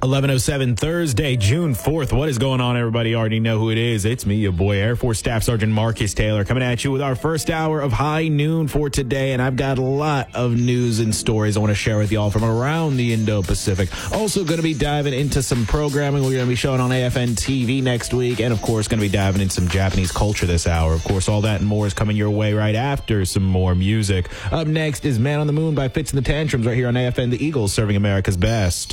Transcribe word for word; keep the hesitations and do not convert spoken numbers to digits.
eleven oh seven Thursday, June fourth. What is going on, everybody? You already know who it is. It's me, your boy, Air Force Staff Sergeant Marcus Taylor, coming at you with our first hour of High Noon for today. And I've got a lot of news and stories I want to share with y'all from around the Indo-Pacific. Also going to be diving into some programming we're going to be showing on A F N T V next week. And, of course, going to be diving into some Japanese culture this hour. Of course, all that and more is coming your way right after some more music. Up next is Man on the Moon by Fitz and the Tantrums right here on A F N The Eagles, serving America's best.